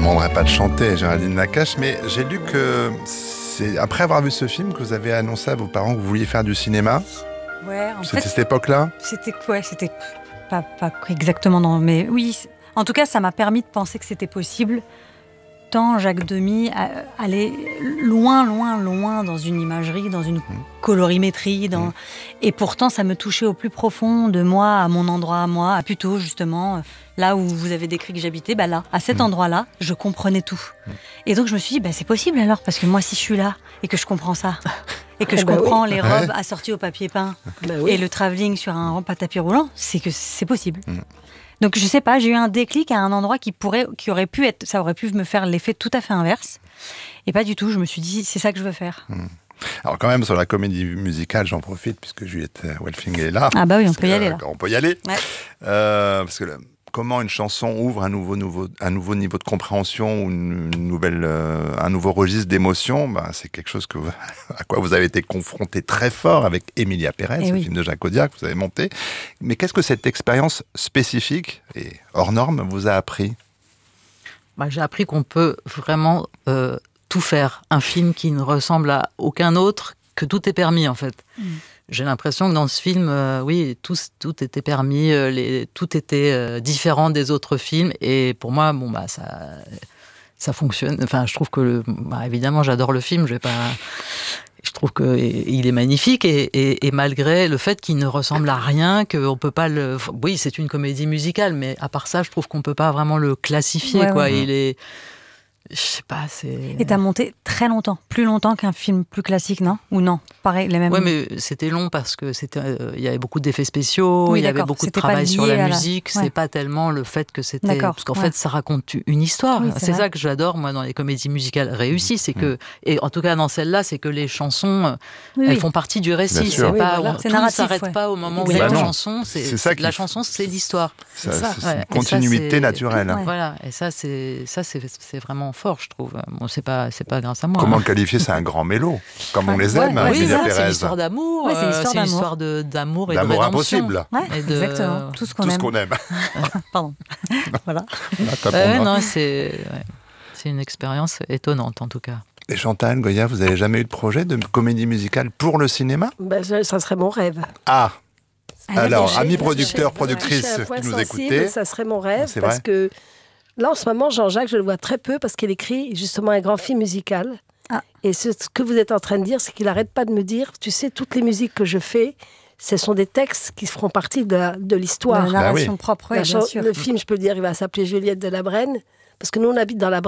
demanderai pas de chanter, Géraldine Nakache, mais j'ai lu que c'est après avoir vu ce film que vous avez annoncé à vos parents que vous vouliez faire du cinéma. Ouais, C'était cette époque-là ? C'était pas exactement dans... Mais oui, en tout cas, ça m'a permis de penser que c'était possible. Tant Jacques Demy allait loin dans une imagerie, dans une colorimétrie. Et pourtant, ça me touchait au plus profond de moi, à mon endroit à moi, à Puteaux, justement, là où vous avez décrit que j'habitais, là, à cet endroit-là, je comprenais tout. Et donc, je me suis dit, c'est possible alors, parce que moi, si je suis là et que je comprends ça, et que je comprends les robes assorties au papier peint, et le travelling sur un rampe à tapis roulant, c'est que c'est possible. Donc je sais pas, j'ai eu un déclic à un endroit qui aurait pu être, ça aurait pu me faire l'effet tout à fait inverse. Et pas du tout, je me suis dit, c'est ça que je veux faire. Alors quand même, sur la comédie musicale, j'en profite, puisque Juliette Welfing est là. Ah bah oui, on peut y aller là. On peut y aller. Ouais. Parce que comment une chanson ouvre un nouveau niveau de compréhension ou un nouveau registre d'émotion, c'est quelque chose à quoi vous avez été confronté très fort avec Emilia Pérez, le film de Jacques Audiard que vous avez monté. Mais qu'est-ce que cette expérience spécifique et hors norme vous a appris ? J'ai appris qu'on peut vraiment tout faire. Un film qui ne ressemble à aucun autre, que tout est permis en fait. J'ai l'impression que dans ce film, tout était permis, tout était différent des autres films. Et pour moi, ça fonctionne. Enfin, je trouve que, évidemment, j'adore le film. Je trouve qu'il est magnifique. Et malgré le fait qu'il ne ressemble à rien, qu'on peut pas le... Oui, c'est une comédie musicale, mais à part ça, je trouve qu'on peut pas vraiment le classifier. Il est... Je sais pas, c'est... Et t'as monté très longtemps, plus longtemps qu'un film plus classique, non ? Ou non ? Pareil, les mêmes... Ouais, mais c'était long parce que il y avait beaucoup d'effets spéciaux, il y avait beaucoup de travail sur la musique. C'est pas tellement le fait que c'était... Parce qu'en fait, ça raconte une histoire. C'est ça que j'adore, moi, dans les comédies musicales réussies. C'est que... Et en tout cas, dans celle-là, c'est que les chansons, elles font partie du récit. C'est pas... Tout ne s'arrête pas au moment où il y a une chanson. La chanson, c'est l'histoire. C'est une continuité naturelle. Voilà. Et ça, c'est vraiment fort, je trouve. Bon, c'est pas grâce à moi. Comment le qualifier ? C'est un grand mélo, comme on les aime, Emilia Pérez. C'est l'histoire d'amour. C'est l'histoire d'amour et de d'amour rédemption. Impossible. Exactement. Tout ce qu'on aime. Pardon. Voilà. C'est une expérience étonnante, en tout cas. Et Chantal, Goya, vous n'avez jamais eu de projet de comédie musicale pour le cinéma ? Ça serait mon rêve. Alors, amis producteurs, productrices qui nous écoutez... Ça serait mon rêve, parce que là, en ce moment, Jean-Jacques, je le vois très peu parce qu'il écrit justement un grand film musical. Et ce que vous êtes en train de dire, c'est qu'il n'arrête pas de me dire, tu sais, toutes les musiques que je fais, ce sont des textes qui feront partie de l'histoire. De la narration propre, bien sûr. Le film, je peux le dire, il va s'appeler Juliette de la Brenne, parce que nous, on habite dans la